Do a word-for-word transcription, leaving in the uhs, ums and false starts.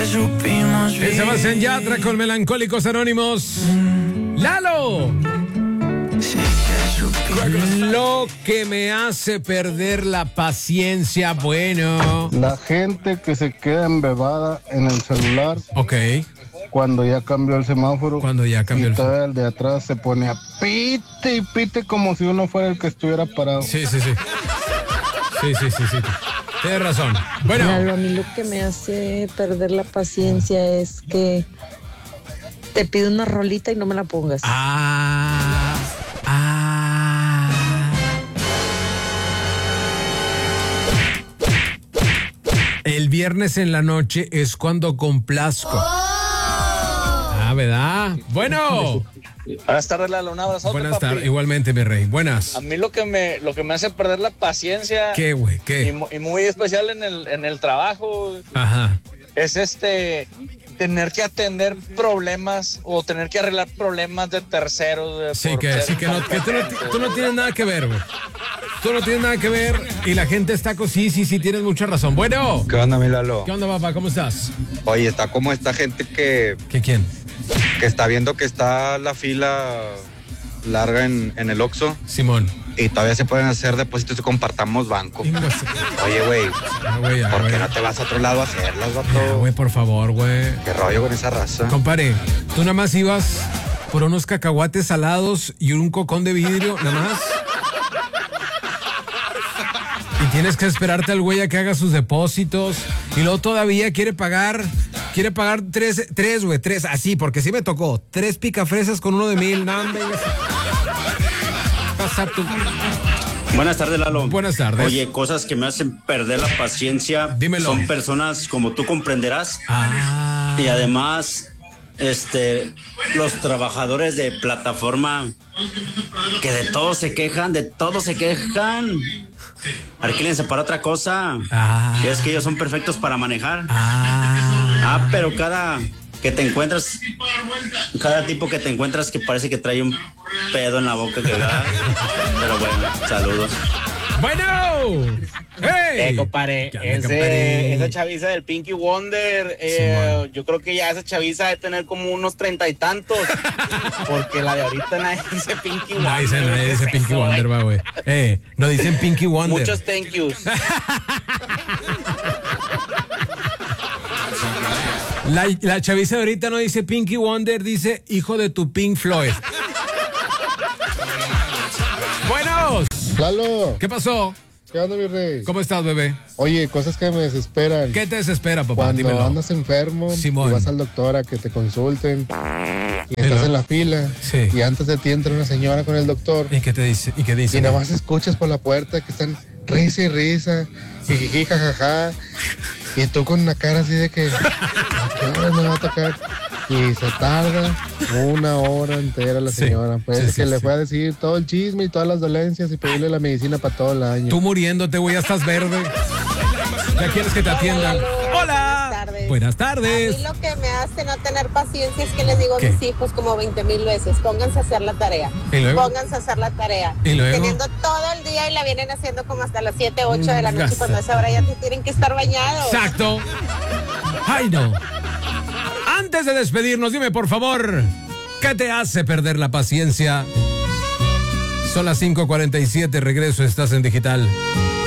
En Sebastián Yatra con Melancólicos Anónimos. ¡Lalo! Lo que me hace perder la paciencia, bueno. La gente que se queda embebada en el celular. Ok. Cuando ya cambió el semáforo. Cuando ya cambió el semáforo. Y todo el de atrás se pone a pite y pite como si uno fuera el que estuviera parado. Sí, sí, sí. Sí, sí, sí, sí. Tienes razón. Bueno. Claro, a mí lo que me hace perder la paciencia es que te pido una rolita y no me la pongas. Ah. Ah. El viernes en la noche es cuando complazco. Ah, ¿verdad? Bueno. Buenas tardes, Lalo. Un abrazo. Buenas tardes, igualmente, mi rey. Buenas. A mí lo que me, lo que me hace perder la paciencia. ¿Qué, güey? ¿Qué? Y, y muy especial en el, en el trabajo. Ajá. Es este, tener que atender problemas o tener que arreglar problemas de terceros. De sí, que, sí, que, no, que tú, no, tú no tienes nada que ver, güey. Tú no tienes nada que ver y la gente está con... Sí, sí, sí, tienes mucha razón. Bueno. ¿Qué onda, mi Lalo? ¿Qué onda, papá? ¿Cómo estás? Oye, está como esta gente que... ¿Qué quién? Que está viendo que está la fila larga en, en el Oxxo. Simón. Y todavía se pueden hacer depósitos y compartamos banco. Oye, güey, ah, ¿por güey. qué no te vas a otro lado a hacerlas, vato? Güey, por favor, güey. ¿Qué rollo con esa raza? Compare, tú nada más ibas por unos cacahuates salados y un cocón de vidrio, nada más. Y tienes que esperarte al güey a que haga sus depósitos. Y luego todavía quiere pagar... Quiere pagar tres, tres, güey, tres, así, porque sí me tocó. Tres picafresas con uno de mil. No, venga. Pasa tú. Buenas tardes, Lalo. Buenas tardes. Oye, cosas que me hacen perder la paciencia. Dímelo. Son personas como tú comprenderás. Ah. Y además, este, los trabajadores de plataforma que de todo se quejan, de todo se quejan. Alquílense para otra cosa. Ah. Y es que ellos son perfectos para manejar. Ah. Ah, pero cada que te encuentras, cada tipo que te encuentras que parece que trae un pedo en la boca que da. Pero bueno, saludos. Bueno. ¡Hey! Eh, compadre, ese, esa chaviza del Pinky Wonder, eh, sí, yo creo que ya esa chaviza debe tener como unos treinta y tantos, porque la de ahorita nadie dice Pinky Wonder. No dice, nadie dice Pinky eso, Wonder, va, güey. Eh, no dicen Pinky Wonder. Muchos thank yous. La, la chaviza de ahorita no dice Pinky Wonder, dice hijo de tu Pink Floyd. Buenos. Lalo. ¿Qué pasó? ¿Qué onda, mi rey? ¿Cómo estás, bebé? Oye, cosas que me desesperan. ¿Qué te desespera, papá? Cuando Dímelo. andas enfermo, Simón. y vas al doctor a que te consulten y estás ¿Pero? en la fila, sí. y antes de ti entra una señora con el doctor. ¿Y qué te dice? ¿Y qué dice? Y nada más escuchas por la puerta que están risa y risa, jijiji, jajaja, y tú con una cara así de que ¿a qué hora me va a tocar? Y se tarda una hora entera la señora. Sí, pues sí, que sí, le sí. fue a decir todo el chisme y todas las dolencias y pedirle la medicina para todo el año. Tú muriéndote, güey, ya estás verde. ¿Ya quieres que te atiendan? Hola. Buenas tardes. Buenas tardes. A mí lo que me hace no tener paciencia es que les digo ¿Qué? a mis hijos como veinte mil veces, pónganse a hacer la tarea. ¿Y luego? Pónganse a hacer la tarea. ¿Y luego? Teniendo todo el día y la vienen haciendo como hasta las siete, ocho de la noche, Gasta. cuando a esa hora ya te tienen que estar bañados. Exacto. Ay, no. Antes de despedirnos, dime por favor, ¿qué te hace perder la paciencia? Son las cinco cuarenta y siete, regreso, estás en Digital.